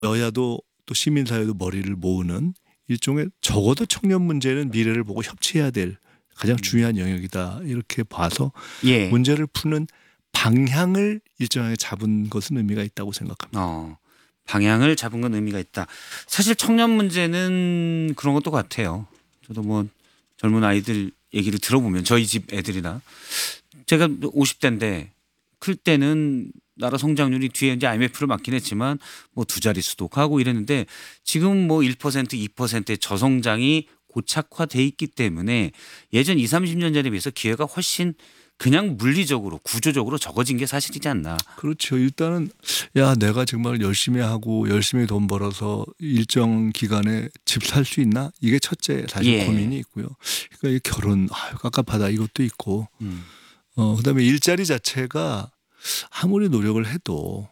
여야도 또 시민사회도 머리를 모으는 일종의 적어도 청년 문제는 미래를 보고 협치해야 될 가장 중요한 영역이다. 이렇게 봐서 예. 문제를 푸는 방향을 일정하게 잡은 것은 의미가 있다고 생각합니다. 방향을 잡은 건 의미가 있다. 사실 청년 문제는 그런 것도 같아요. 저도 뭐 젊은 아이들 얘기를 들어보면 저희 집 애들이나 제가 50대인데 클 때는 나라 성장률이 뒤에 이제 IMF를 맞긴 했지만 뭐 두 자릿수도 가고 이랬는데 지금 뭐 1%, 2%의 저성장이 고착화돼 있기 때문에 예전 20, 30년 전에 비해서 기회가 훨씬 그냥 물리적으로 구조적으로 적어진 게 사실이지 않나. 그렇죠. 일단은 야 내가 정말 열심히 하고 열심히 돈 벌어서 일정 기간에 집 살 수 있나? 이게 첫째 사실 예. 고민이 있고요. 그러니까 이 결혼 깝깝하다 이것도 있고 음. 그다음에 일자리 자체가 아무리 노력을 해도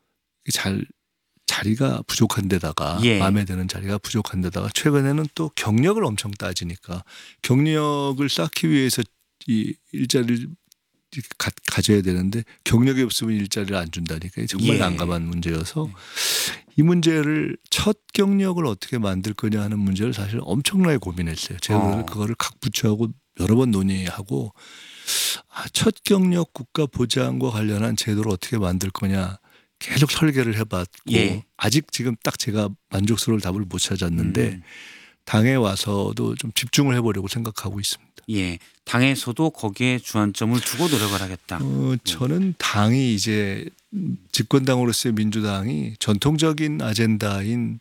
자리가 부족한 데다가 예. 마음에 드는 자리가 부족한 데다가 최근에는 또 경력을 엄청 따지니까 경력을 쌓기 위해서 이 일자리를 가져야 되는데 경력이 없으면 일자리를 안 준다니까 정말 예. 난감한 문제여서 이 문제를 첫 경력을 어떻게 만들 거냐 하는 문제를 사실 엄청나게 고민했어요. 제가 그거를 각 부처하고 여러 번 논의하고 첫 경력 국가 보장과 관련한 제도를 어떻게 만들 거냐 계속 설계를 해봤고 예. 아직 지금 딱 제가 만족스러운 답을 못 찾았는데 당에 와서도 좀 집중을 해보려고 생각하고 있습니다. 예. 당에서도 거기에 주안점을 두고 노력을 하겠다. 저는 당이 이제 집권당으로서의 민주당이 전통적인 아젠다인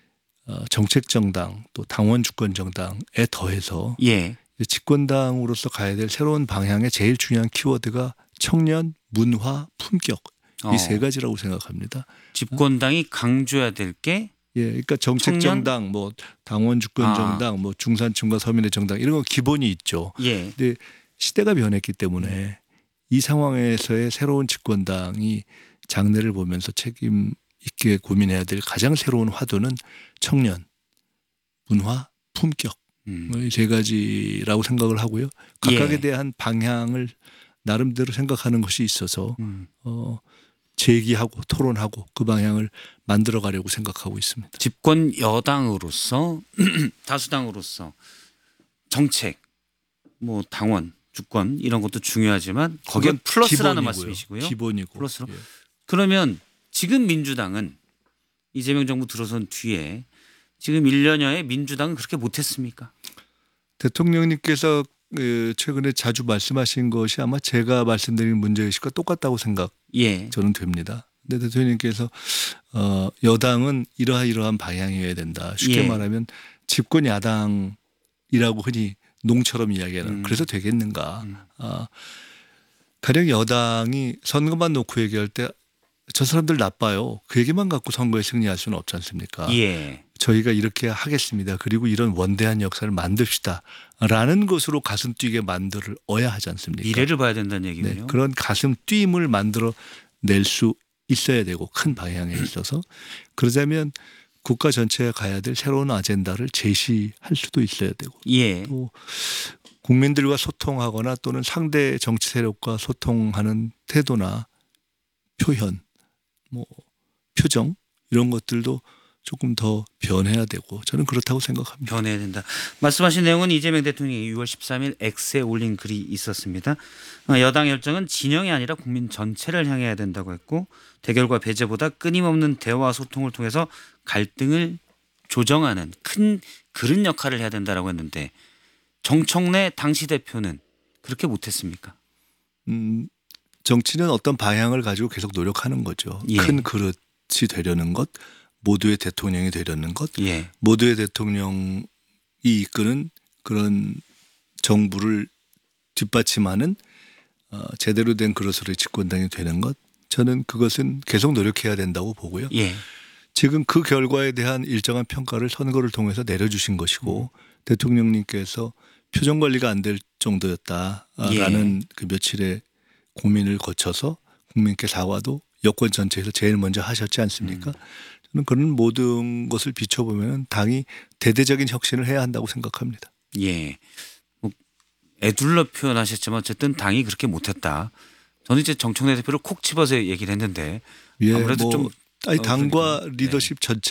정책정당 또 당원 주권정당에 더해서 예. 집권당으로서 가야 될 새로운 방향의 제일 중요한 키워드가 청년, 문화, 품격 이 세 가지라고 생각합니다. 집권당이 강조해야 될 게 예, 그러니까 정책정당, 뭐 당원 주권정당, 뭐 중산층과 서민의 정당 이런 건 기본이 있죠. 예. 근데 시대가 변했기 때문에 이 상황에서의 새로운 집권당이 장래를 보면서 책임 있게 고민해야 될 가장 새로운 화두는 청년, 문화, 품격 이 세 가지라고 생각을 하고요. 각각에 예. 대한 방향을 나름대로 생각하는 것이 있어서 제기하고 토론하고 그 방향을 만들어 가려고 생각하고 있습니다. 집권 여당으로서 다수당으로서 정책, 뭐 당원, 주권 이런 것도 중요하지만 거기에 플러스라는 말씀이시고요. 기본이고. 플러스로. 예. 그러면 지금 민주당은 이재명 정부 들어선 뒤에 지금 1년여에 민주당은 그렇게 못했습니까? 대통령님께서 최근에 자주 말씀하신 것이 아마 제가 말씀드린 문제의식과 똑같다고 생각 예. 저는 됩니다. 근데 대통령님께서 여당은 이러한 방향이어야 된다. 쉽게 예. 말하면 집권 야당이라고 흔히 농처럼 이야기하는 그래서 되겠는가. 가령 여당이 선거만 놓고 얘기할 때 저 사람들 나빠요. 그 얘기만 갖고 선거에 승리할 수는 없지 않습니까? 예. 저희가 이렇게 하겠습니다. 그리고 이런 원대한 역사를 만듭시다. 라는 것으로 가슴 뛰게 만들어야 하지 않습니까? 미래를 봐야 된다는 얘기군요. 네, 그런 가슴 뛰임을 만들어 낼 수 있어야 되고 큰 방향에 있어서 그러자면 국가 전체가 가야 될 새로운 아젠다를 제시할 수도 있어야 되고 예. 또 국민들과 소통하거나 또는 상대 정치 세력과 소통하는 태도나 표현, 뭐 표정 이런 것들도 조금 더 변해야 되고 저는 그렇다고 생각합니다. 변해야 된다. 말씀하신 내용은 이재명 대통령이 6월 13일 X에 올린 글이 있었습니다. 여당 열정은 진영이 아니라 국민 전체를 향해야 된다고 했고 대결과 배제보다 끊임없는 대화와 소통을 통해서 갈등을 조정하는 큰 그릇 역할을 해야 된다라고 했는데 정청래 당시 대표는 그렇게 못했습니까? 정치는 어떤 방향을 가지고 계속 노력하는 거죠. 예. 큰 그릇이 되려는 것, 모두의 대통령이 되려는 것, 예. 모두의 대통령이 이끄는 그런 정부를 뒷받침하는 제대로 된 그릇으로의 집권당이 되는 것, 저는 그것은 계속 노력해야 된다고 보고요. 예. 지금 그 결과에 대한 일정한 평가를 선거를 통해서 내려주신 것이고 대통령님께서 표정 관리가 안 될 정도였다라는 그 며칠의 고민을 거쳐서 국민께 사과도 여권 전체에서 제일 먼저 하셨지 않습니까? 저는 그런 모든 것을 비춰보면 당이 대대적인 혁신을 해야 한다고 생각합니다. 예. 뭐 애둘러 표현하셨지만 어쨌든 당이 그렇게 못했다. 저는 이제 정청래 대표를 콕 집어서 얘기를 했는데 예, 아무래도 뭐 좀 아니 당과 그러니까, 리더십